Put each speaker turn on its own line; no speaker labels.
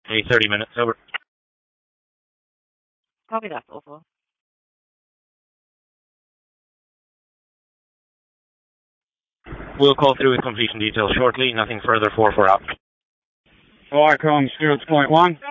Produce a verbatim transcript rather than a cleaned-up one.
Maybe thirty minutes, over.
Copy that, also.
We'll call through with completion details shortly. Nothing further for for out.
Alright, Kong, zero point one.